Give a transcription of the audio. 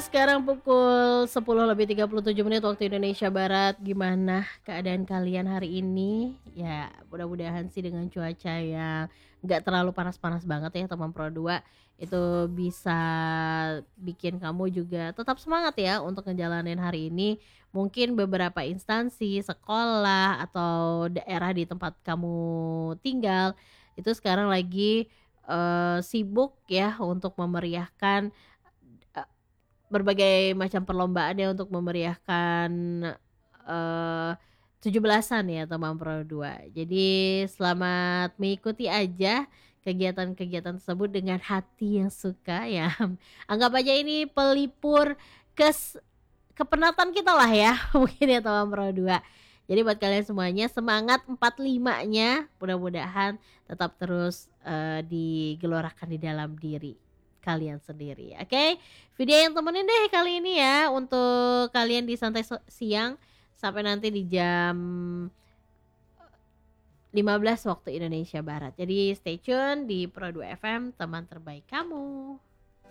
sekarang pukul 10:37 waktu Indonesia Barat. Gimana keadaan kalian hari ini? Ya, mudah-mudahan sih dengan cuaca yang nggak terlalu panas-panas banget ya teman Pro 2, itu bisa bikin kamu juga tetap semangat ya untuk ngejalanin hari ini. Mungkin beberapa instansi, sekolah, atau daerah di tempat kamu tinggal itu sekarang lagi sibuk ya untuk memeriahkan berbagai macam perlombaan ya untuk memeriahkan, eee, 17-an ya teman Pro 2. Jadi selamat mengikuti aja kegiatan-kegiatan tersebut dengan hati yang suka ya. Anggap aja ini pelipur kes kepenatan kita lah ya mungkin ya teman Pro 2. Jadi buat kalian semuanya semangat 45-nya, mudah-mudahan tetap terus, digelorakan di dalam diri kalian sendiri, oke? Video yang temenin deh kali ini ya untuk kalian di santai siang sampai nanti di jam 15 waktu Indonesia Barat. Jadi stay tune di Pro 2 FM, teman terbaik kamu.